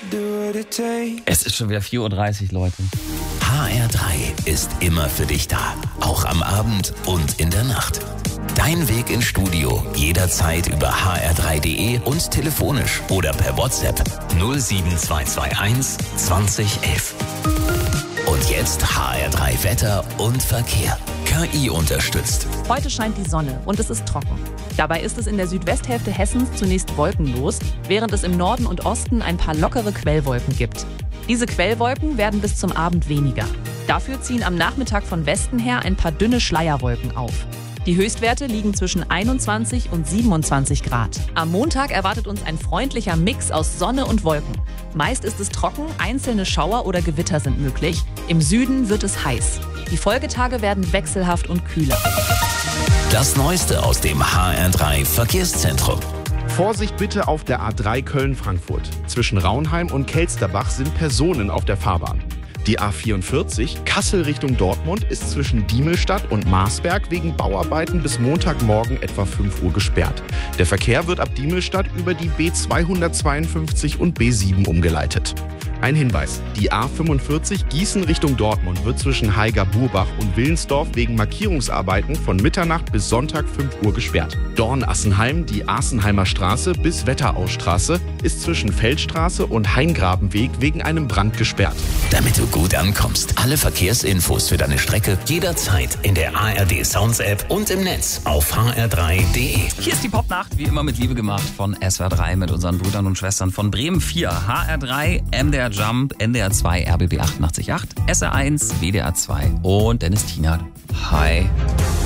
Es ist schon wieder 4:30 Uhr, Leute. HR3 ist immer für dich da. Auch am Abend und in der Nacht. Dein Weg ins Studio jederzeit über hr3.de und telefonisch oder per WhatsApp 07221 2011. Und jetzt HR3 Wetter und Verkehr. KI unterstützt. Heute scheint die Sonne und es ist trocken. Dabei ist es in der Südwesthälfte Hessens zunächst wolkenlos, während es im Norden und Osten ein paar lockere Quellwolken gibt. Diese Quellwolken werden bis zum Abend weniger. Dafür ziehen am Nachmittag von Westen her ein paar dünne Schleierwolken auf. Die Höchstwerte liegen zwischen 21 und 27 Grad. Am Montag erwartet uns ein freundlicher Mix aus Sonne und Wolken. Meist ist es trocken, einzelne Schauer oder Gewitter sind möglich. Im Süden wird es heiß. Die Folgetage werden wechselhaft und kühler. Das Neueste aus dem HR3 Verkehrszentrum. Vorsicht bitte auf der A3 Köln-Frankfurt. Zwischen Raunheim und Kelsterbach sind Personen auf der Fahrbahn. Die A44 Kassel Richtung Dortmund ist zwischen Diemelstadt und Marsberg wegen Bauarbeiten bis Montagmorgen etwa 5 Uhr gesperrt. Der Verkehr wird ab Diemelstadt über die B252 und B7 umgeleitet. Ein Hinweis, die A45 Gießen Richtung Dortmund wird zwischen Haiger-Burbach und Willensdorf wegen Markierungsarbeiten von Mitternacht bis Sonntag 5 Uhr gesperrt. Dorn-Assenheim, die Asenheimer Straße bis Wetterausstraße, ist zwischen Feldstraße und Haingrabenweg wegen einem Brand gesperrt. Damit du gut ankommst, alle Verkehrsinfos für deine Strecke jederzeit in der ARD Sounds App und im Netz auf hr3.de. Hier ist die Popnacht, wie immer mit Liebe gemacht von SWR3 mit unseren Brüdern und Schwestern von Bremen 4, HR3, MDR Jump, NDR 2, RBB 88.8, SR1, WDR 2 und Dennis Tienert. Hi.